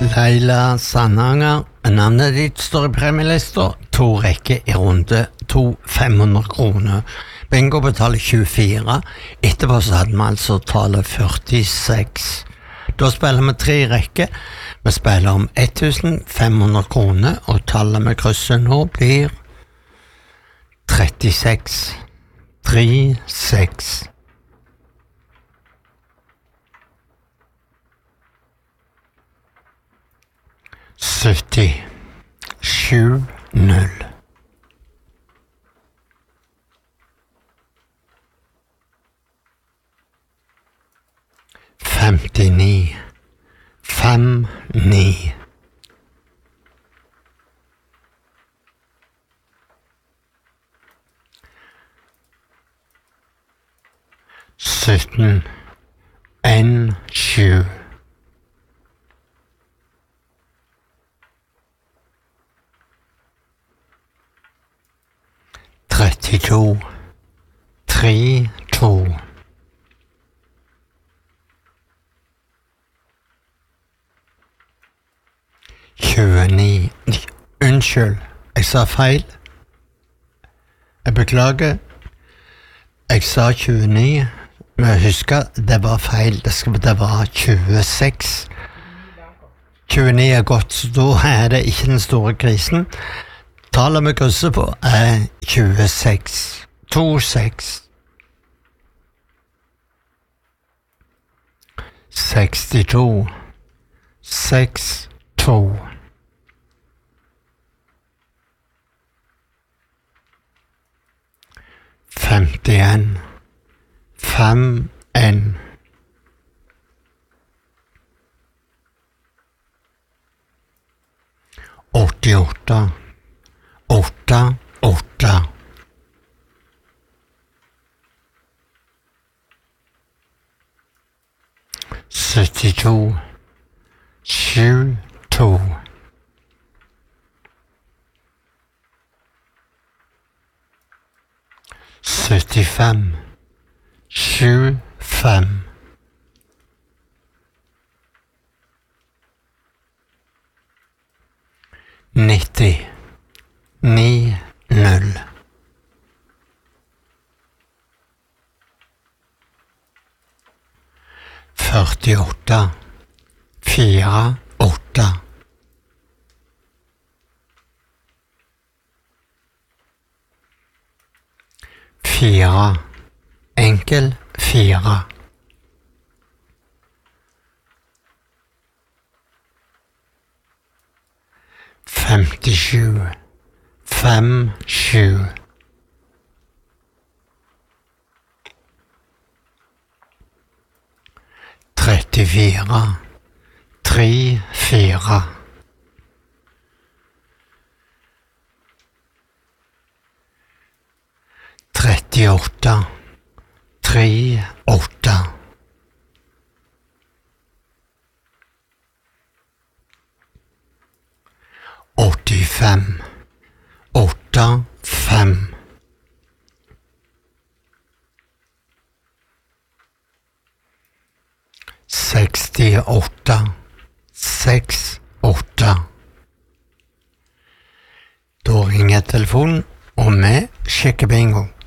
Leila Sandanger, navnet ditt står i premielista, 2 rekker i runde 2, 500 kroner. Bingo betaler 24, etterpå så hadde vi altså tallet 46. Da spiller vi 3 rekker, vi spiller om 1500 kroner, og tallet med krysset nå blir 36, 36. 70 7 0 59 5 9 17 1 7 32 3 2 29 Unnskyld, jeg sa feil. Jeg beklager. Jeg sa 29, men husk det var feil. Det var 26. 29 er godt, så da er det ikke den store krisen. Tallet vi krysser på er 26. 26. 62. 6 2. 51. 5 1. 88. 8 8. 72 7 2. 75 7 5. 90 9 0. 48 4 8. 4 enkel 4. 57 5 7. 34 3 4. 38 3 8. 85 8 5. 68 6 8. Da ringer telefonen, og vi sjekker bingo.